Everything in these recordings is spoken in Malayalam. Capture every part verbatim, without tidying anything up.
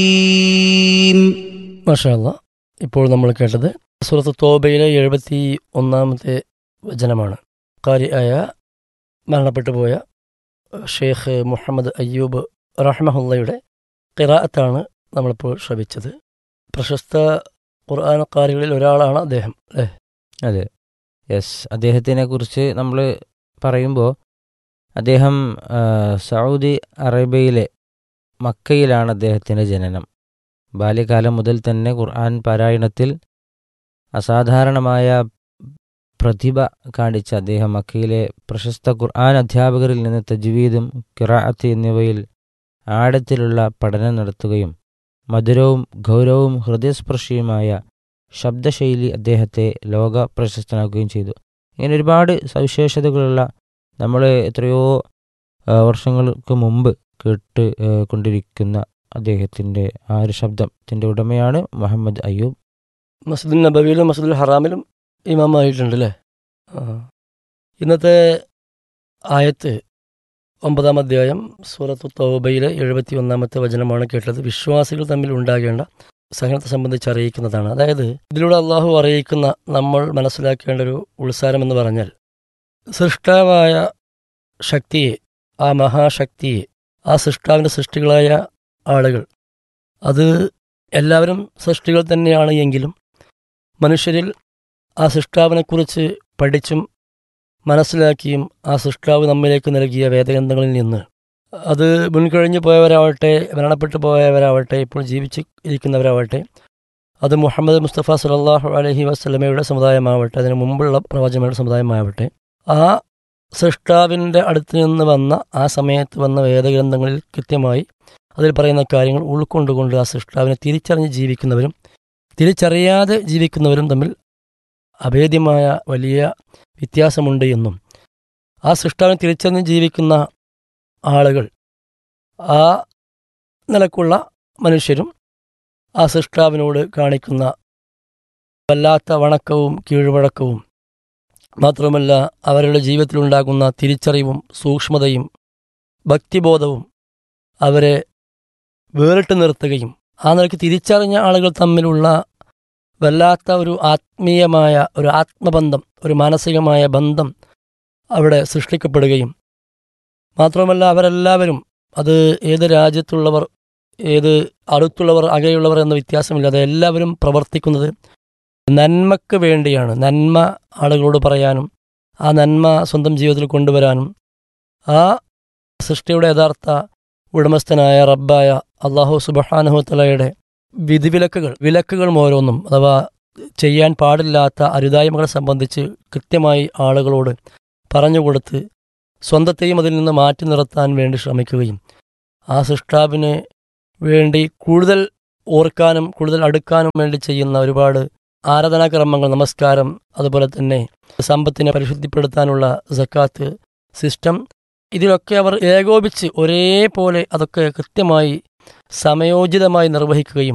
മാഷാ അല്ലാ. ഇപ്പോൾ നമ്മൾ കേട്ടത് സൂറത്ത് തോബയിലെ എഴുപത്തി ഒന്നാമത്തെ വചനമാണ്. ഖാരിആയ മരണപ്പെട്ടു പോയ ഷെയ്ഖ് മുഹമ്മദ് അയ്യൂബ് റഹ്മഹുള്ളയുടെ ഖിറാഅത്താണ് നമ്മളിപ്പോൾ ശ്രവിച്ചത്. പ്രശസ്ത ഖുർആൻ ഖാരികളിൽ ഒരാളാണ് അദ്ദേഹം, അല്ലേ? അതെ, യെസ്. അദ്ദേഹത്തിനെ കുറിച്ച് നമ്മൾ പറയുമ്പോൾ അദ്ദേഹം ആ, സൗദി അറേബ്യയിലെ മക്കയിലാണ് അദ്ദേഹത്തിൻ്റെ ജനനം. ബാല്യകാലം മുതൽ തന്നെ ഖുർആൻ പാരായണത്തിൽ അസാധാരണമായ പ്രതിഭ കാണിച്ച അദ്ദേഹം മക്കയിലെ പ്രശസ്ത ഖുർആൻ അധ്യാപകരിൽ നിന്ന് തജ്വീദും ഖിറാഅത്ത് എന്നിവയിൽ ആഴത്തിലുള്ള പഠനം നടത്തുകയും മധുരവും ഗൗരവവും ഹൃദയസ്പർശിയുമായ ശബ്ദശൈലി അദ്ദേഹത്തെ ലോക പ്രശസ്തനാക്കുകയും ചെയ്തു. ഇങ്ങനെ ഒരുപാട് സവിശേഷതകളുള്ള നമ്മൾ എത്രയോ ആ, വർഷങ്ങൾക്ക് മുമ്പ് കേട്ട് ആ, കൊണ്ടിരിക്കുന്ന അദ്ദേഹത്തിൻ്റെ ആ ഒരു ശബ്ദത്തിൻ്റെ ഉടമയാണ് മുഹമ്മദ് അയ്യൂബ്. മസ്ജിദുൽ നബവിയിലും മസ്ജിദുൽ ഹറാമിലും ഇമാമായിട്ടുണ്ട്, അല്ലേ? ആ. ഇന്നത്തെ ആയത്ത് ഒമ്പതാം അധ്യായം സൂറത്തു തൗബയിലെ എഴുപത്തി ഒന്നാമത്തെ വചനമാണ് കേട്ടത്. വിശ്വാസികൾ തമ്മിൽ ഉണ്ടാകേണ്ട സഹനത്തെ സംബന്ധിച്ച് അറിയിക്കുന്നതാണ്. അതായത് ഇതിലൂടെ അള്ളാഹു അറിയിക്കുന്ന നമ്മൾ മനസ്സിലാക്കേണ്ട ഒരു ഉത്സാരം എന്ന് പറഞ്ഞാൽ, സൃഷ്ടാവായ ശക്തിയെ, ആ മഹാശക്തിയെ, ആ സൃഷ്ടാവിൻ്റെ സൃഷ്ടികളായ ആളുകൾ, അത് എല്ലാവരും സൃഷ്ടികൾ തന്നെയാണ് എങ്കിലും മനുഷ്യരിൽ ആ സൃഷ്ടാവിനെക്കുറിച്ച് പഠിച്ചും മനസ്സിലാക്കിയും ആ സൃഷ്ടാവ് നമ്മിലേക്ക് നൽകിയ വേദഗ്രന്ഥങ്ങളിൽ നിന്ന് അത് മുൻകഴിഞ്ഞു പോയവരാവട്ടെ, മരണപ്പെട്ടു പോയവരാവട്ടെ, ഇപ്പോൾ ജീവിച്ച് ഇരിക്കുന്നവരാവട്ടെ, അത് മുഹമ്മദ് മുസ്തഫ സല്ലല്ലാഹു അലൈഹി വസല്ലമയുടെ സമുദായമാവട്ടെ, അതിന് മുമ്പുള്ള പ്രവാചകരുടെ സമുദായമാവട്ടെ, ആ സൃഷ്ടാവിൻ്റെ അടുത്ത് നിന്ന് വന്ന ആ സമയത്ത് വന്ന വേദഗ്രന്ഥങ്ങളിൽ കൃത്യമായി അതിൽ പറയുന്ന കാര്യങ്ങൾ ഉൾക്കൊണ്ടുകൊണ്ട് ആ സൃഷ്ടാവിനെ തിരിച്ചറിഞ്ഞ് ജീവിക്കുന്നവരും തിരിച്ചറിയാതെ ജീവിക്കുന്നവരും തമ്മിൽ അഭേദ്യമായ വലിയ വ്യത്യാസമുണ്ട് എന്നും, ആ സൃഷ്ടാവിനെ തിരിച്ചറിഞ്ഞ് ജീവിക്കുന്ന ആളുകൾ, ആ നിലക്കുള്ള മനുഷ്യരും ആ സൃഷ്ടാവിനോട് കാണിക്കുന്ന വല്ലാത്ത വണക്കവും കീഴ്വഴക്കവും മാത്രമല്ല അവരുടെ ജീവിതത്തിലുണ്ടാകുന്ന തിരിച്ചറിവും സൂക്ഷ്മതയും ഭക്തിബോധവും അവരെ വേറിട്ട് നിർത്തുകയും ആ നിലയ്ക്ക് തിരിച്ചറിഞ്ഞ ആളുകൾ തമ്മിലുള്ള വല്ലാത്ത ഒരു ആത്മീയമായ ഒരു ആത്മബന്ധം, ഒരു മാനസികമായ ബന്ധം അവിടെ സൃഷ്ടിക്കപ്പെടുകയും മാത്രമല്ല അവരെല്ലാവരും, അത് ഏത് രാജ്യത്തുള്ളവർ, ഏത് അടുത്തുള്ളവർ, അകലെയുള്ളവർ എന്ന വ്യത്യാസമില്ലാതെ എല്ലാവരും പ്രവർത്തിക്കുന്നത് നന്മക്ക് വേണ്ടിയാണ്. നന്മ ആളുകളോട് പറയാനും ആ നന്മ സ്വന്തം ജീവിതത്തിൽ കൊണ്ടുവരാനും ആ സൃഷ്ടിയുടെ യഥാർത്ഥ ഉടമസ്ഥനായ റബ്ബായ അള്ളാഹു സുബ്ഹാനഹു വതആലയുടെ വിധിവിലക്കുകൾ വിലക്കുകൾ ഓരോന്നും, അഥവാ ചെയ്യാൻ പാടില്ലാത്ത അരുതായ്മകളെ സംബന്ധിച്ച് കൃത്യമായി ആളുകളോട് പറഞ്ഞുകൊടുത്ത് സ്വന്തത്തെയും അതിൽ നിന്ന് മാറ്റി നിർത്താൻ വേണ്ടി ശ്രമിക്കുകയും ആ സൃഷ്ടാവിന് വേണ്ടി കൂടുതൽ ഓർക്കാനും കൂടുതൽ അടുക്കാനും വേണ്ടി ചെയ്യുന്ന ഒരുപാട് ആരാധനാക്രമങ്ങൾ, നമസ്കാരം, അതുപോലെ തന്നെ സമ്പത്തിനെ പരിശുദ്ധിപ്പെടുത്താനുള്ള സക്കാത്ത് സിസ്റ്റം, ഇതിലൊക്കെ അവർ ഏകോപിച്ച് ഒരേപോലെ അതൊക്കെ കൃത്യമായി സമയോചിതമായി നിർവഹിക്കുകയും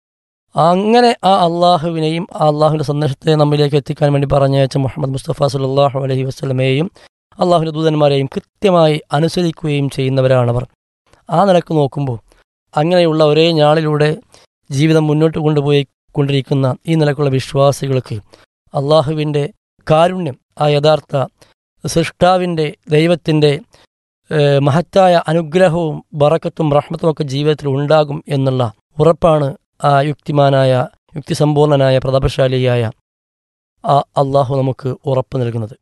അങ്ങനെ ആ അള്ളാഹുവിനെയും ആ അള്ളാഹുവിൻ്റെ സന്ദേശത്തെ നമ്മിലേക്ക് എത്തിക്കാൻ വേണ്ടി പറഞ്ഞയച്ച മുഹമ്മദ് മുസ്തഫ സല്ലല്ലാഹു അലൈഹി വസല്ലമയെയും അള്ളാഹുവിൻ്റെ ദൂതന്മാരെയും കൃത്യമായി അനുസരിക്കുകയും ചെയ്യുന്നവരാണവർ. ആ നിലക്ക് നോക്കുമ്പോൾ അങ്ങനെയുള്ള ഒരേ ഞാളിലൂടെ ജീവിതം മുന്നോട്ട് കൊണ്ടുപോയി കൊണ്ടിരിക്കുന്ന ഈ നിലക്കുള്ള വിശ്വാസികൾക്ക് അള്ളാഹുവിൻ്റെ കാരുണ്യം, ആ യഥാർത്ഥ സൃഷ്ടാവിൻ്റെ ദൈവത്തിൻ്റെ മഹത്തായ അനുഗ്രഹവും ബറക്കത്തും റഹ്മത്തും ഒക്കെ ജീവിതത്തിൽ ഉണ്ടാകും എന്നുള്ള ഉറപ്പാണ് ആ യുക്തിമാനായ യുക്തിസമ്പൂർണനായ പ്രതാപശാലിയായ ആ അള്ളാഹു നമുക്ക് ഉറപ്പ് നൽകുന്നത്.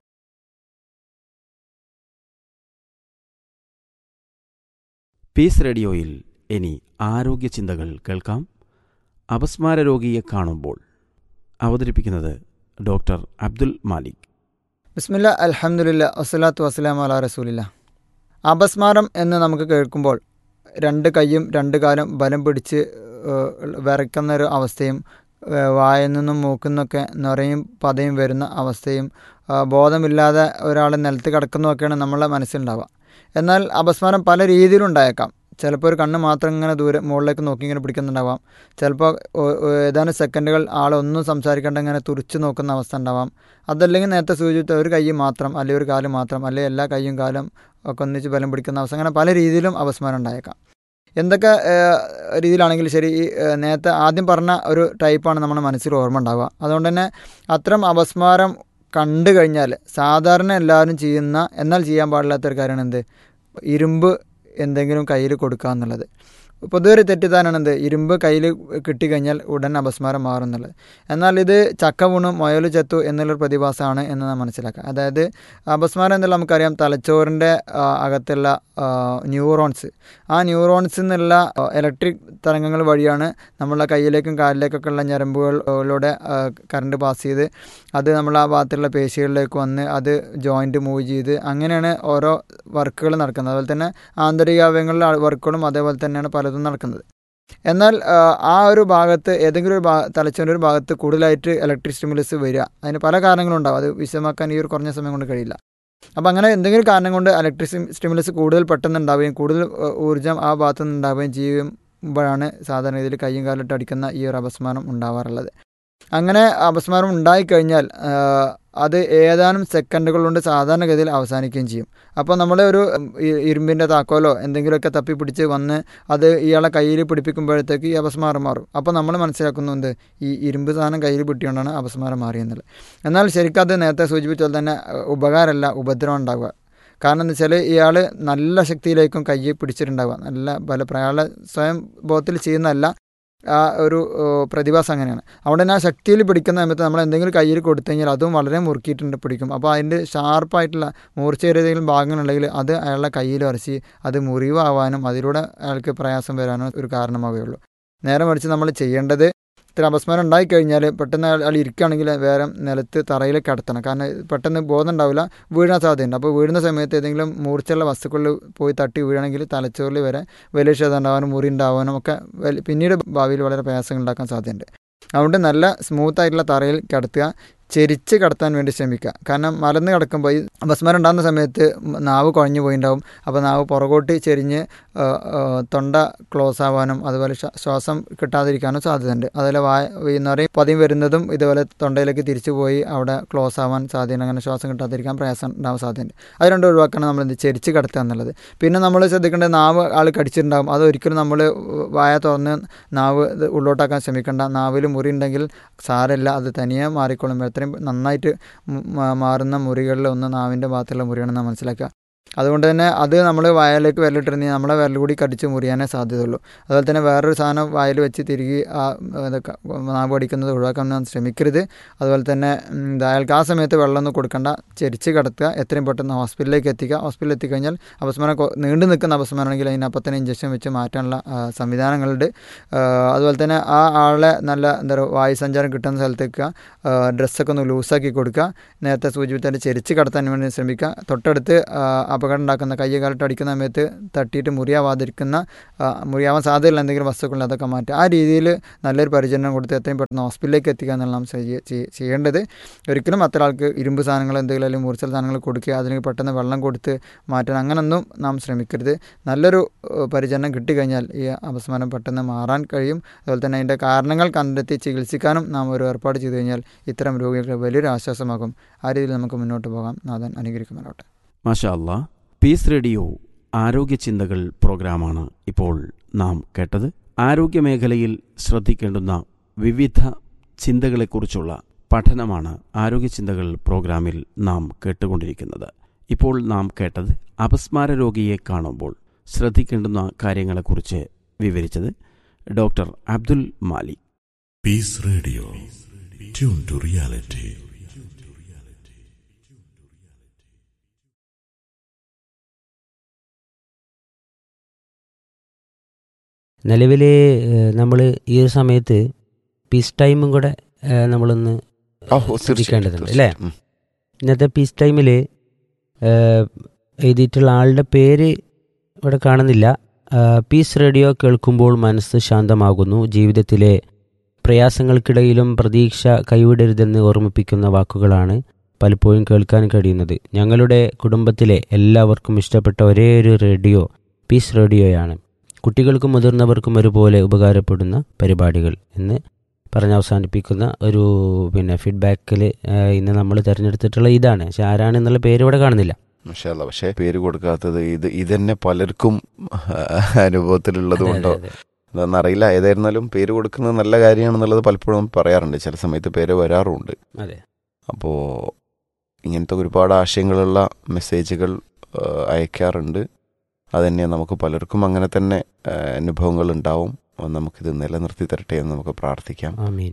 പീസ് റേഡിയോയിൽ ഇനി ആരോഗ്യ ചിന്തകൾ കേൾക്കാം. അപസ്മാര രോഗിയെ കാണുമ്പോൾ അവതരിപ്പിക്കുന്നത് ഡോക്ടർ അബ്ദുൽ മാലിക്. ബിസ്മില്ലാ, അൽഹംദുലില്ലാ, വസ്സലാത്തു വസ്സലാമു അലാ റസൂലില്ലാ. അപസ്മാരം എന്ന് നമുക്ക് കേൾക്കുമ്പോൾ രണ്ട് കൈയും രണ്ട് കാലും ബലം പിടിച്ച് വിറയ്ക്കുന്നൊരു അവസ്ഥയും വായിൽ നിന്നും മൂക്കിൽ നിന്നൊക്കെ നിറയും പതയും വരുന്ന അവസ്ഥയും ബോധമില്ലാതെ ഒരാൾ നിലത്ത് കിടക്കുന്നതൊക്കെയാണ് നമ്മളെ മനസ്സിലുണ്ടാവുക. എന്നാൽ അപസ്മാരം പല രീതിയിലുണ്ടായേക്കാം. ചിലപ്പോൾ ഒരു കണ്ണ് മാത്രം ഇങ്ങനെ ദൂരെ മുകളിലേക്ക് നോക്കി ഇങ്ങനെ പിടിക്കുന്നുണ്ടാവാം. ചിലപ്പോൾ ഏതാനും സെക്കൻഡുകൾ ആളൊന്നും സംസാരിക്കേണ്ട ഇങ്ങനെ തുറിച്ച് നോക്കുന്ന അവസ്ഥ ഉണ്ടാവാം. അതല്ലെങ്കിൽ നേരത്തെ സൂചിപ്പിച്ച ഒരു കൈ മാത്രം, അല്ലെങ്കിൽ ഒരു കാല് മാത്രം, അല്ലെങ്കിൽ എല്ലാ കൈയും കാലും ഒക്കെ ഒന്നിച്ച് ബലം പിടിക്കുന്ന അവസ്ഥ. അങ്ങനെ പല രീതിയിലും അപസ്മാരം ഉണ്ടായേക്കാം. എന്തൊക്കെ രീതിയിലാണെങ്കിലും ശരി, ഈ നേരത്തെ ആദ്യം പറഞ്ഞ ഒരു ടൈപ്പാണ് നമ്മുടെ മനസ്സിൽ ഓർമ്മ ഉണ്ടാവുക. അതുകൊണ്ട് തന്നെ അത്തരം അപസ്മാരം കണ്ടു കഴിഞ്ഞാൽ സാധാരണ എല്ലാവരും ചെയ്യുന്ന എന്നാൽ ചെയ്യാൻ പാടില്ലാത്തൊരു കാര്യമാണ് എന്ത്, ഇരുമ്പ് എന്തെങ്കിലും കയ്യിൽ കൊടുക്കുക എന്നുള്ളത്. പൊതുവെ ഒരു തെറ്റിദ്ധാരണയാണ് എന്ത്, ഇരുമ്പ് കയ്യിൽ കിട്ടിക്കഴിഞ്ഞാൽ ഉടൻ അപസ്മാരം മാറും എന്നുള്ളത്. എന്നാൽ ഇത് ചക്ക വീണു മുയൽ ചത്തു എന്നുള്ളൊരു പ്രതിഭാസമാണ് എന്ന് നാം മനസ്സിലാക്കുക. അതായത് അപസ്മാരം എന്നുള്ള നമുക്കറിയാം തലച്ചോറിൻ്റെ അകത്തുള്ള ന്യൂറോൺസ്, ആ ന്യൂറോൺസിൽ നിന്നുള്ള ഇലക്ട്രിക് തരംഗങ്ങൾ വഴിയാണ് നമ്മളെ കയ്യിലേക്കും കാലിലേക്കൊക്കെ ഉള്ള ഞരമ്പുകളിലൂടെ കറണ്ട് പാസ് ചെയ്ത് അത് നമ്മൾ ആ ഭാഗത്തുള്ള പേശികളിലേക്ക് വന്ന് അത് ജോയിൻറ്റ് മൂവ് ചെയ്ത് അങ്ങനെയാണ് ഓരോ വർക്കുകൾ നടക്കുന്നത്. അതുപോലെ തന്നെ ആന്തരിക അവയവങ്ങളിലെ വർക്കുകളും അതേപോലെ തന്നെയാണ് പലതും നടക്കുന്നത്. എന്നാൽ ആ ഒരു ഭാഗത്ത് ഏതെങ്കിലും ഒരു ഭാ തലച്ചോറിൻ്റെ ഒരു ഭാഗത്ത് കൂടുതലായിട്ട് ഇലക്ട്രിക് സ്റ്റിമുലസ് വരിക, അതിന് പല കാരണങ്ങളുണ്ടാവും. അത് വിശദമാക്കാൻ ഈ ഒരു കുറഞ്ഞ സമയം കൊണ്ട് കഴിയില്ല. അപ്പോൾ അങ്ങനെ എന്തെങ്കിലും കാരണം കൊണ്ട് ഇലക്ട്രിക് സ്റ്റിമുലസ് കൂടുതൽ പെട്ടെന്ന് ഉണ്ടാവുകയും കൂടുതൽ ഊർജ്ജം ആ ഭാഗത്തു നിന്ന് ഉണ്ടാവുകയും ചെയ്യുമ്പോഴാണ് സാധാരണ രീതിയിൽ കയ്യും കാലിട്ട് അടിക്കുന്ന ഈ ഒരു അപസ്മാരം ഉണ്ടാവാറുള്ളത്. അങ്ങനെ അപസ്മാരം ഉണ്ടായിക്കഴിഞ്ഞാൽ അത് ഏതാനും സെക്കൻഡുകൾ കൊണ്ട് സാധാരണഗതിയിൽ അവസാനിക്കുകയും ചെയ്യും. അപ്പോൾ നമ്മൾ ഒരു ഇരുമ്പിൻ്റെ താക്കോലോ എന്തെങ്കിലുമൊക്കെ തപ്പിപ്പിടിച്ച് വന്ന് അത് ഇയാളെ കയ്യിൽ പിടിപ്പിക്കുമ്പോഴത്തേക്ക് ഈ അപസ്മാരം മാറും. അപ്പോൾ നമ്മൾ മനസ്സിലാക്കുന്നുണ്ട് ഈ ഇരുമ്പ് സാധനം കയ്യിൽ പിടിച്ചുകൊണ്ടാണ് അപസ്മാരം മാറിയെന്നുള്ളത്. എന്നാൽ ശരിക്കും അത് നേരത്തെ സൂചിപ്പിച്ചാൽ തന്നെ ഉപകാരമല്ല, ഉപദ്രവം ഉണ്ടാവുക. കാരണം എന്ന് വെച്ചാൽ ഇയാൾ നല്ല ശക്തിയിലേക്കും കയ്യെ പിടിച്ചിട്ടുണ്ടാവുക, നല്ല ബല പ്രയാള സ്വയം ബോധത്തിൽ ചെയ്യുന്നതല്ല, ആ ഒരു പ്രതിഭാസം അങ്ങനെയാണ്. അവിടെ തന്നെ ആ ശക്തിയിൽ പിടിക്കുന്ന സമയത്ത് നമ്മൾ എന്തെങ്കിലും കയ്യിൽ കൊടുത്തു കഴിഞ്ഞാൽ അതും വളരെ മുറുക്കിയിട്ടുണ്ട് പിടിക്കും. അപ്പോൾ അതിൻ്റെ ഷാർപ്പായിട്ടുള്ള മൂർച്ചയേറിയതെങ്കിലും ഭാഗങ്ങളുണ്ടെങ്കിൽ അത് അയാളുടെ കയ്യിൽ ഉരച്ച് അത് മുറിവാകാനും അതിലൂടെ അയാൾക്ക് പ്രയാസം വരാനും ഒരു കാരണമാവുകയുള്ളൂ. നേരെ മറിച്ച് നമ്മൾ ചെയ്യേണ്ടത്, ഇത്ര അപസ്മാരം ഉണ്ടായിക്കഴിഞ്ഞാൽ പെട്ടെന്ന് അയാൾ ഇരിക്കുകയാണെങ്കിൽ വേറെ നിലത്ത് തറയിൽ കിടത്തണം. കാരണം പെട്ടെന്ന് ബോധം ഉണ്ടാവില്ല, വീഴാൻ സാധ്യതയുണ്ട്. അപ്പോൾ വീഴുന്ന സമയത്ത് ഏതെങ്കിലും മൂർച്ചയുള്ള വസ്തുക്കളിൽ പോയി തട്ടി വീഴണമെങ്കിൽ തലച്ചോറിൽ വരെ വലിയ ക്ഷതം ഉണ്ടാവാനും മുറി ഉണ്ടാവാനും ഒക്കെ പിന്നീട് ഭാവിയിൽ വളരെ പ്രയാസങ്ങൾ ഉണ്ടാക്കാൻ സാധ്യതയുണ്ട്. അതുകൊണ്ട് നല്ല സ്മൂത്തായിട്ടുള്ള തറയിൽ കിടത്തുക, ചെരിച്ച് കിടത്താൻ വേണ്ടി ശ്രമിക്കുക. കാരണം മലന്ന് കിടക്കുമ്പോൾ ഈ അപസ്മാരം ഉണ്ടാകുന്ന സമയത്ത് നാവ് കുഴഞ്ഞു പോയിണ്ടാവും. അപ്പോൾ നാവ് പുറകോട്ട് ചെരിഞ്ഞ് തൊണ്ട ക്ലോസ് ആവാനും അതുപോലെ ശ്വാസം കിട്ടാതിരിക്കാനും സാധ്യതയുണ്ട്. അതുപോലെ വായ എന്ന് പറയും പതിയും വരുന്നതും ഇതുപോലെ തൊണ്ടയിലേക്ക് തിരിച്ചു പോയി അവിടെ ക്ലോസ് ആവാൻ സാധ്യതയുണ്ട്. അങ്ങനെ ശ്വാസം കിട്ടാതിരിക്കാൻ പ്രയാസം ഉണ്ടാവാൻ സാധ്യതയുണ്ട്. അത് രണ്ടും ഒഴിവാക്കണം നമ്മൾ എന്ത് ചെരിച്ച് കിടത്തുക എന്നുള്ളത്. പിന്നെ നമ്മൾ ശ്രദ്ധിക്കേണ്ടത് നാവ് ആൾ കടിച്ചിട്ടുണ്ടാകും, അതൊരിക്കലും നമ്മൾ വായ തുറന്ന് നാവ് ഉള്ളോട്ടാക്കാൻ ശ്രമിക്കേണ്ട. നാവിൽ മുറി ഉണ്ടെങ്കിൽ സാരമില്ല, അത് തനിയെ മാറിക്കോളും. അത്രയും നന്നായിട്ട് മാറുന്ന മുറികളിൽ ഒന്ന് നാവിൻ്റെ ഭാഗത്തുള്ള മുറിയാണെന്ന് മനസ്സിലാക്കുക. അതുകൊണ്ട് തന്നെ അത് നമ്മൾ വായലേക്ക് വിരലിട്ടിരുന്നെങ്കിൽ നമ്മളെ വിരൽ കൂടി കടിച്ച് മുറിയാനേ സാധ്യതയുള്ളൂ. അതുപോലെ തന്നെ വേറൊരു സാധനം വായിൽ വെച്ച് തിരികെ ആ നാവ് അടിക്കുന്നത് ഒഴിവാക്കാൻ ശ്രമിക്കരുത്. അതുപോലെ തന്നെ അയാൾക്ക് ആ സമയത്ത് വെള്ളമൊന്നും കൊടുക്കേണ്ട, ചെരിച്ച് കിടത്തുക, എത്രയും പെട്ടെന്ന് ഹോസ്പിറ്റലിലേക്ക് എത്തിക്കുക. ഹോസ്പിറ്റലിൽ എത്തിക്കഴിഞ്ഞാൽ അപസ്മാരം നീണ്ടു നിൽക്കുന്ന അപസ്മാരമാണെങ്കിൽ അതിനപ്പം തന്നെ ഇഞ്ചക്ഷൻ വെച്ച് മാറ്റാനുള്ള സംവിധാനങ്ങളുണ്ട്. അതുപോലെ തന്നെ ആ ആളെ നല്ല എന്താ പറയുക വായു സഞ്ചാരം കിട്ടുന്ന സ്ഥലത്തേക്ക് ഡ്രസ്സൊക്കെ ഒന്ന് ലൂസാക്കി കൊടുക്കുക. നേരത്തെ സൂചിപ്പിച്ചാൽ ചെരിച്ച് കടത്താൻ വേണ്ടി ശ്രമിക്കുക. തൊട്ടടുത്ത് അപകടം ഉണ്ടാക്കുന്ന കയ്യ കാലിട്ട് അടിക്കുന്ന സമയത്ത് തട്ടിയിട്ട് മുറിയാവാതിരിക്കുന്ന മുറിയാവാൻ സാധ്യതയുള്ള എന്തെങ്കിലും വസ്തുക്കൾ അതൊക്കെ മാറ്റുക. ആ രീതിയിൽ നല്ലൊരു പരിചരണം കൊടുത്ത് എത്രയും പെട്ടെന്ന് ഹോസ്പിറ്റലിലേക്ക് എത്തിക്കുക എന്നുള്ള നാം ചെയ്യേണ്ടത്. ഒരിക്കലും അത്ര ആൾക്ക് ഇരുമ്പ് സാധനങ്ങൾ എന്തെങ്കിലും അല്ലെങ്കിൽ മുറിച്ചൽ സാധനങ്ങൾ കൊടുക്കുക, അതിന് പെട്ടെന്ന് വെള്ളം കൊടുത്ത് മാറ്റാൻ അങ്ങനൊന്നും നാം ശ്രമിക്കരുത്. നല്ലൊരു പരിചരണം കിട്ടിക്കഴിഞ്ഞാൽ ഈ അപസ്മാരം പെട്ടെന്ന് മാറാൻ കഴിയും. അതുപോലെ തന്നെ അതിൻ്റെ കാരണങ്ങൾ കണ്ടെത്തി ചികിത്സിക്കാനും നാം ഒരു ഏർപ്പാട് ചെയ്തു കഴിഞ്ഞാൽ ഇത്തരം രോഗികൾക്ക് വലിയൊരു ആശ്വാസമാകും. ആ രീതിയിൽ നമുക്ക് മുന്നോട്ട് പോകാം. നാഥൻ അനുഗ്രഹിക്കുമാറാവട്ടെ. മാഷാ അല്ലാ. പീസ് റേഡിയോ ആരോഗ്യ ചിന്തകൾ പ്രോഗ്രാമാണ് ഇപ്പോൾ നാം കേട്ടത്. ആരോഗ്യമേഖലയിൽ ശ്രദ്ധിക്കേണ്ടുന്ന വിവിധ ചിന്തകളെക്കുറിച്ചുള്ള പഠനമാണ് ആരോഗ്യ ചിന്തകൾ പ്രോഗ്രാമിൽ നാം കേട്ടുകൊണ്ടിരിക്കുന്നത്. ഇപ്പോൾ നാം കേട്ടത് അപസ്മാര രോഗിയെ കാണുമ്പോൾ ശ്രദ്ധിക്കേണ്ടുന്ന കാര്യങ്ങളെക്കുറിച്ച് വിവരിച്ചത് doctor Abdul Malik. Piece radio, tune to reality. നിലവിൽ നമ്മൾ ഈ ഒരു സമയത്ത് പീസ് ടൈമും കൂടെ നമ്മളൊന്ന് ശ്രദ്ധിക്കേണ്ടതുണ്ട് അല്ലേ? ഇന്നത്തെ പീസ് ടൈമിൽ എഴുതിയിട്ടുള്ള ആളുടെ പേര് ഇവിടെ കാണുന്നില്ല. പീസ് റേഡിയോ കേൾക്കുമ്പോൾ മനസ്സ് ശാന്തമാകുന്നു, ജീവിതത്തിലെ പ്രയാസങ്ങൾക്കിടയിലും പ്രതീക്ഷ കൈവിടരുതെന്ന് ഓർമ്മിപ്പിക്കുന്ന വാക്കുകളാണ് പലപ്പോഴും കേൾക്കാൻ കഴിയുന്നത്. ഞങ്ങളുടെ കുടുംബത്തിലെ എല്ലാവർക്കും ഇഷ്ടപ്പെട്ട ഒരേ ഒരു റേഡിയോ പീസ് റേഡിയോയാണ്. കുട്ടികൾക്കും മുതിർന്നവർക്കും ഒരുപോലെ ഉപകാരപ്പെടുന്ന പരിപാടികൾ എന്ന് പറഞ്ഞ് അവസാനിപ്പിക്കുന്ന ഒരു പിന്നെ ഫീഡ്ബാക്കിൽ ഇന്ന് നമ്മൾ തിരഞ്ഞെടുത്തിട്ടുള്ള ഇതാണ്. പക്ഷെ ആരാണെന്നുള്ള പേര് ഇവിടെ കാണുന്നില്ല. മാഷാ അല്ലാ. പക്ഷെ പേര് കൊടുക്കാത്തത് ഇത് ഇതന്നെ പലർക്കും അനുഭവത്തിലുള്ളത് കൊണ്ടോ എന്നറിയില്ല. ഏതായിരുന്നാലും പേര് കൊടുക്കുന്നത് നല്ല കാര്യമാണെന്നുള്ളത് പലപ്പോഴും പറയാറുണ്ട്. ചില സമയത്ത് പേര് വരാറുമുണ്ട്. അതെ. അപ്പോൾ ഇങ്ങനത്തെ ഒരുപാട് ആശയങ്ങളുള്ള മെസ്സേജുകൾ അയക്കാറുണ്ട്. അതുതന്നെ നമുക്ക് പലർക്കും അങ്ങനെ തന്നെ അനുഭവങ്ങൾ ഉണ്ടാവും. നമുക്കിത് നിലനിർത്തി തരട്ടെ എന്ന് നമുക്ക് പ്രാർത്ഥിക്കാം. ആമീൻ.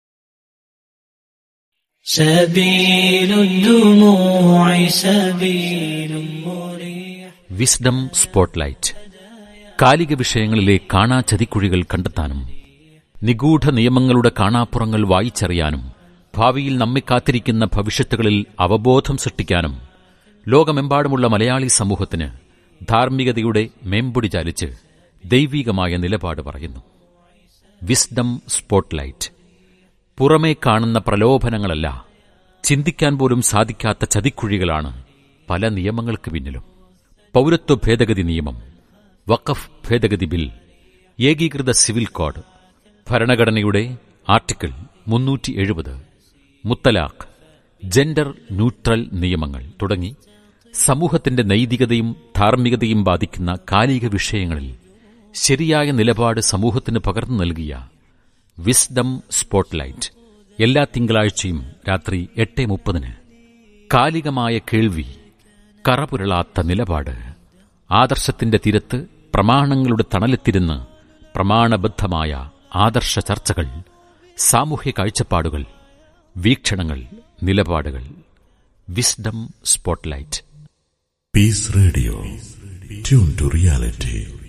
Wisdom spotlight. കാലിക വിഷയങ്ങളിലെ കാണാ ചതിക്കുഴികൾ കണ്ടെത്താനും നിഗൂഢ നിയമങ്ങളുടെ കാണാപ്പുറങ്ങൾ വായിച്ചറിയാനും ഭാവിയിൽ നമ്മെ കാത്തിരിക്കുന്ന ഭവിഷ്യത്തുകളിൽ അവബോധം സൃഷ്ടിക്കാനും ലോകമെമ്പാടുമുള്ള മലയാളി സമൂഹത്തിന് ധാർമ്മികതയുടെ മേമ്പൊടി ചാലിച്ച് ദൈവികമായ നിലപാട് പറയുന്നു. Wisdom spotlight. പുറമേ കാണുന്ന പ്രലോഭനങ്ങളല്ല, ചിന്തിക്കാൻ പോലും സാധിക്കാത്ത ചതിക്കുഴികളാണ് പല നിയമങ്ങൾക്ക് പിന്നിലും. പൗരത്വ ഭേദഗതി നിയമം, വഖഫ് ഭേദഗതി ബിൽ, ഏകീകൃത സിവിൽ കോഡ്, ഭരണഘടനയുടെ ആർട്ടിക്കിൾ മുന്നൂറ്റി എഴുപത്, മുത്തലാഖ്, ജെൻഡർ ന്യൂട്രൽ നിയമങ്ങൾ തുടങ്ങി സമൂഹത്തിന്റെ നൈതികതയും ധാർമ്മികതയും ബാധിക്കുന്ന കാലിക വിഷയങ്ങളിൽ ശരിയായ നിലപാട് സമൂഹത്തിന് പകർന്നു നൽകിയ വിസ്ഡം സ്പോട്ട്ലൈറ്റ് എല്ലാ തിങ്കളാഴ്ചയും രാത്രി എട്ട് മുപ്പതിന്. കാലികമായ കേൾവി, കറപുരളാത്ത നിലപാട്, ആദർശത്തിന്റെ തീരത്ത് പ്രമാണങ്ങളുടെ തണലെത്തിരുന്ന് പ്രമാണബദ്ധമായ ആദർശ ചർച്ചകൾ, സാമൂഹ്യ കാഴ്ചപ്പാടുകൾ, വീക്ഷണങ്ങൾ, നിലപാടുകൾ. Wisdom spotlight. Piece radio. Tune to reality.